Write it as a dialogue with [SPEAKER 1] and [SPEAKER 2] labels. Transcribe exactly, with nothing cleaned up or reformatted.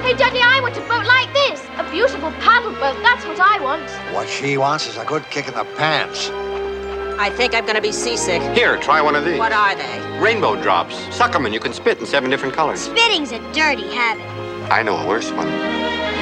[SPEAKER 1] Hey, Daddy, I want a boat like this. A beautiful paddle boat, that's what I want.
[SPEAKER 2] What she wants is a good kick in the pants.
[SPEAKER 3] I think I'm gonna be seasick.
[SPEAKER 4] Here, try one of these.
[SPEAKER 3] What are they?
[SPEAKER 4] Rainbow drops. Suck 'em and you can spit in seven different colors.
[SPEAKER 1] Spitting's a dirty habit.
[SPEAKER 4] I know a worse one.